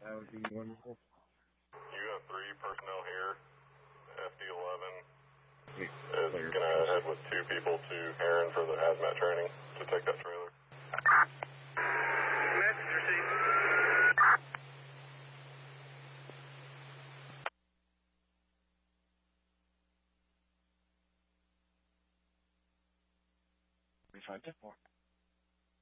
That would be wonderful. You have 3 personnel here. FD11 Wait, is going to head with 2 people to Heron for the hazmat training to take that trailer. Message received. Five to 4.